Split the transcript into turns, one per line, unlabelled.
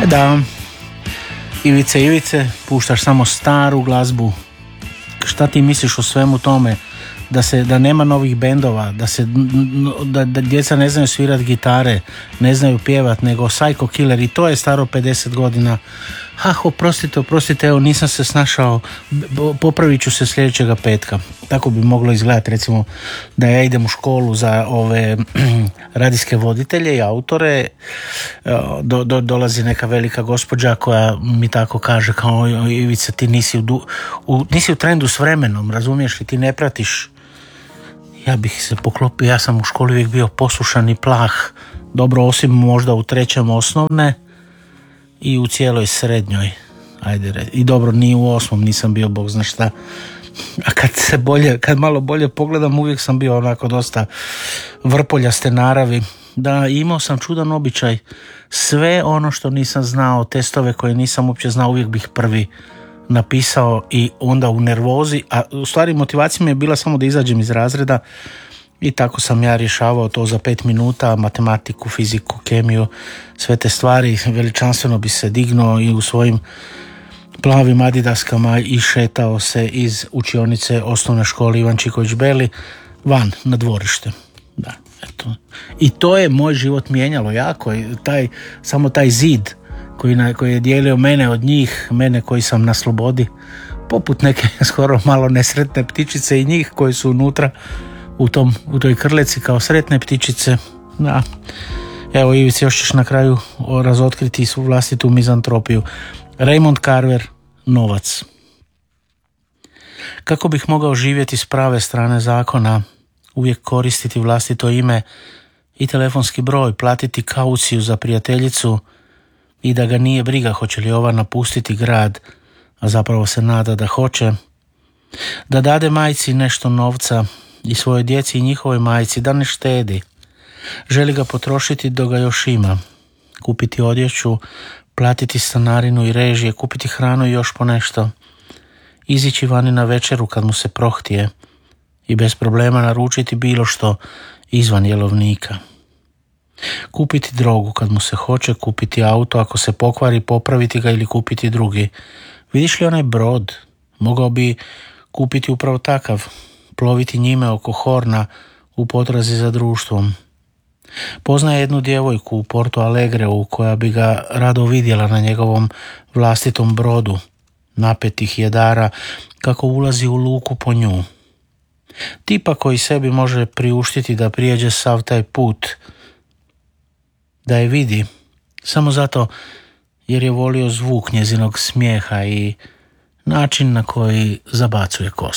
Da, Ivice, puštaš samo staru glazbu. Šta ti misliš o svemu tome? Da nema novih bendova, da djeca ne znaju svirati gitare, ne znaju pjevat, nego Psycho Killer, i to je staro 50 godina. Oprostite, evo nisam se snašao, popravit ću se sljedećega petka. Tako bi moglo izgledati, recimo, da ja idem u školu za ove radijske voditelje i autore, dolazi neka velika gospođa koja mi tako kaže, kao Ivica, ti nisi u trendu s vremenom, razumiješ li, ti ne pratiš. Ja bih se poklopio, ja sam u školi uvijek bio poslušan i plah, dobro, osim možda u 3. osnovne i u cijeloj srednjoj, i dobro, ni u 8. nisam bio bog zna šta, a kad malo bolje pogledam, uvijek sam bio onako dosta vrpoljaste naravi. Da, imao sam čudan običaj, sve ono što nisam znao, testove koje nisam uopće znao, uvijek bih prvi napisao, i onda u nervozi, a u stvari motivacija mi je bila samo da izađem iz razreda, i tako sam ja rješavao to za 5 minuta, matematiku, fiziku, kemiju, sve te stvari. Veličanstveno bi se dignuo i u svojim plavim adidaskama i šetao se iz učionice osnovne škole Ivan Čiković Beli van na dvorište. Da, eto. I to je moj život mijenjalo jako, samo taj zid koji je dijelio mene od njih, mene koji sam na slobodi, poput neke skoro malo nesretne ptičice, i njih koji su unutra u toj krleci kao sretne ptičice. Da. Evo, Ivici, još ćeš na kraju razotkriti svu vlastitu mizantropiju. Raymond Carver, Novac. Kako bih mogao živjeti s prave strane zakona, uvijek koristiti vlastito ime i telefonski broj, platiti kauciju za prijateljicu, i da ga nije briga hoće li ova napustiti grad, a zapravo se nada da hoće, da dade majci nešto novca i svojoj djeci i njihovoj majci, da ne štedi, želi ga potrošiti dok ga još ima, kupiti odjeću, platiti stanarinu i režije, kupiti hranu i još po nešto, izići vani na večeru kad mu se prohtije i bez problema naručiti bilo što izvan jelovnika. Kupiti drogu kad mu se hoće, kupiti auto ako se pokvari, popraviti ga ili kupiti drugi. Vidiš li onaj brod? Mogao bi kupiti upravo takav, ploviti njime oko Horna u potrazi za društvom. Poznaje jednu djevojku u Porto Alegreu koja bi ga rado vidjela na njegovom vlastitom brodu, napetih jedara, kako ulazi u luku po nju. Tipa koji sebi može priuštiti da prijeđe sav taj put, da je vidi, samo zato jer je volio zvuk njezinog smijeha i način na koji zabacuje kosu.